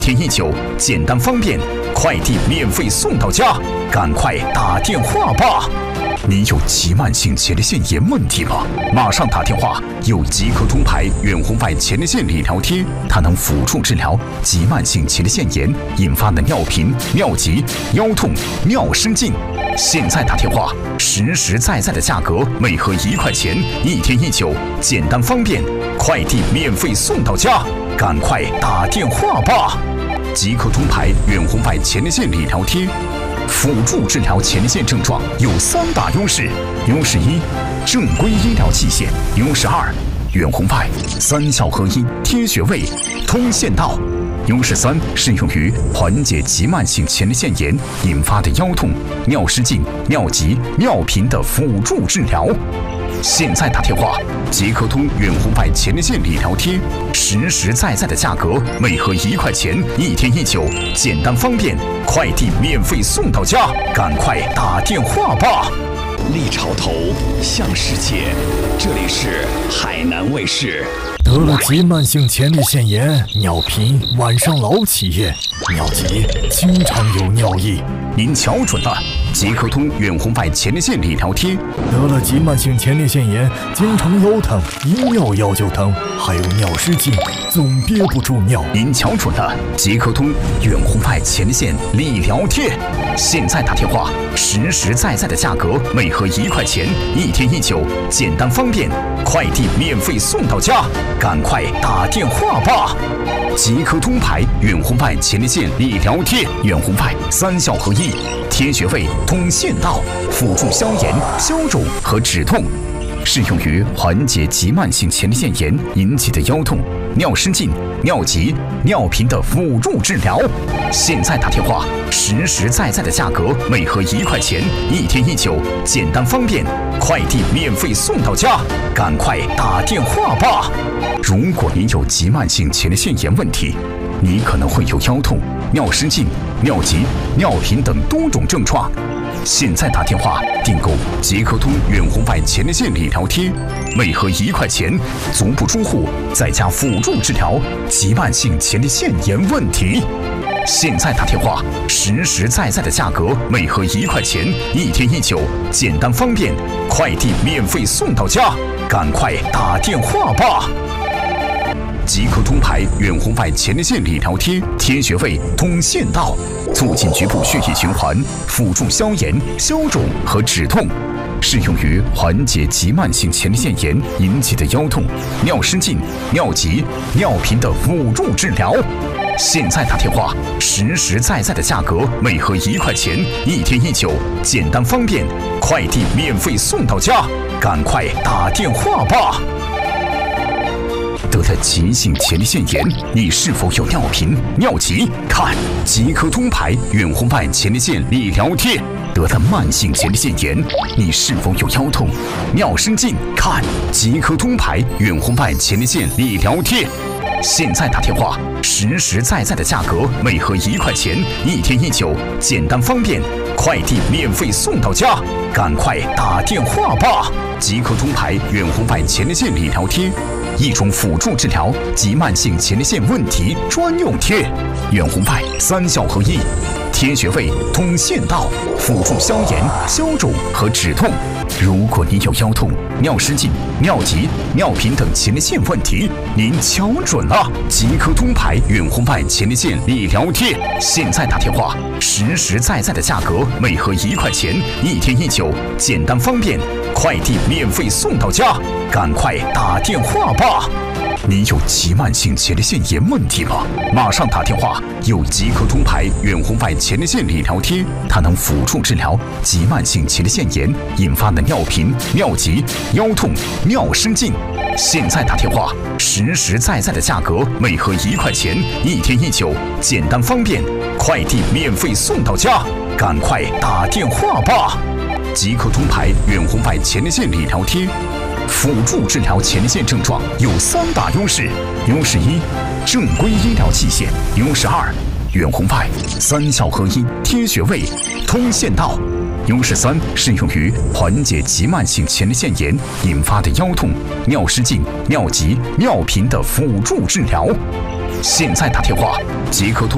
119，简单方便，快递免费送到家，赶快打电话吧！你有急慢性前列腺炎问题吗？马上打电话，有即刻通牌远红外前列腺理疗贴，它能辅助治疗急慢性前列腺炎引发的尿频、尿急、腰痛、尿失禁。现在打电话，实实在在的价格，每盒1块钱，1天1酒，简单方便，快递免费送到家，赶快打电话吧！即刻通牌远红外前列腺理疗贴，辅助治疗前列腺症状有3大优势：优势1，正规医疗器械；优势2，远红外3效合一，贴穴位，通线道；优势3，适用于缓解急慢性前列腺炎引发的腰痛、尿失禁、尿急、尿频的辅助治疗。现在打电话，即刻通远红外前列腺理疗贴，实实在在的价格，每盒1块钱，1天1酒，简单方便，快递免费送到家，赶快打电话吧！ 立潮头，向世界，这里是海南卫视。 得了急慢性前列腺炎，尿频，晚上老起夜，尿急，经常有尿意。 您瞧准了，即刻通远红外前列腺理疗贴。 得了急慢性前列腺炎，经常腰疼，一尿腰就疼，还有尿失禁，总憋不住尿。 您瞧准了，即刻通远红外前列腺理疗贴。现在打电话，实实在在的价格，每盒1块钱，1天1酒，简单方便，快递免费送到家，赶快打电话吧！即刻通牌远红外前列腺理疗贴，远红外3效合一，贴穴位，通线道，辅助消炎、消肿和止痛，适用于缓解急慢性前列腺炎引起的腰痛、尿失禁、尿急、尿频的辅助治疗。现在打电话，实实在在的价格，每盒1块钱，1天1酒，简单方便，快递免费送到家，赶快打电话吧！如果您有急慢性前列腺炎问题，你可能会有腰痛、尿失禁、尿急、尿频等多种症状。现在打电话订购即刻通远红外前列腺理疗贴，每盒1块钱，足不出户，在家辅助治疗急慢性前列腺炎问题。现在打电话，实实在在的价格，每盒1块钱，1天1酒，简单方便，快递免费送到家，赶快打电话吧！即刻通牌远红外前列腺理疗贴，贴穴位，通线道，促进局部血液循环，辅助消炎、消肿和止痛，适用于缓解急慢性前列腺炎引起的腰痛、尿失禁、尿急、尿频的辅助治疗。现在打电话，实实在在的价格，每盒1块钱，1天1酒，简单方便，快递免费送到家，赶快打电话吧！得了急性前列腺炎，你是否有尿频、尿急？看即刻通牌远红外前列腺理疗贴。得了慢性前列腺炎，你是否有腰痛、尿失禁？看即刻通牌远红外前列腺理疗贴。现在打电话，实实在在的价格，每盒1块钱，1天1酒，简单方便，快递免费送到家，赶快打电话吧！即刻通牌远红外前列腺理疗贴，一种辅助治疗急慢性前列腺问题专用贴，远红外3效合一，贴穴位，通线道，辅助消炎、消肿和止痛。如果你有腰痛、尿失禁、尿急、尿频等前列腺问题，您瞧准了，即刻通牌远红外前列腺理疗贴。现在打电话，实实在在的价格，每盒1块钱，1天1酒，简单方便，快递免费送到家，赶快打电话吧！你有急慢性前列腺炎问题吗？马上打电话，有即刻通牌远红外前列腺理疗贴，它能辅助治疗急慢性前列腺炎引发的尿频、尿急、腰痛、尿失禁。现在打电话，实实在在的价格，每盒1块钱，1天1酒，简单方便，快递免费送到家，赶快打电话吧！即刻通牌远红外前列腺理疗贴，辅助治疗前列腺症状有3大优势：优势1，正规医疗器械；优势2，远红外3效合一，贴穴位，通线道；优势3，适用于缓解急慢性前列腺炎引发的腰痛、尿失禁、尿急、尿频的辅助治疗。现在打电话，即刻通